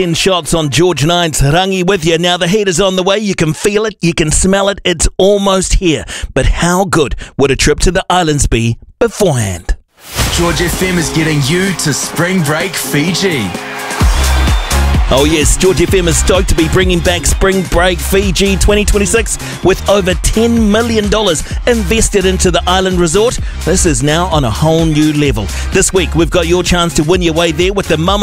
10 shots on George Nine's Rangi with you. Now the heat is on the way. You can feel it. You can smell it. It's almost here. But how good would a trip to the islands be beforehand? George FM is getting you to Spring Break Fiji. Oh yes, George FM is stoked to be bringing back Spring Break Fiji 2026 with over $10 million invested into the island resort. This is now on a whole new level. This week we've got your chance to win your way there with the Mama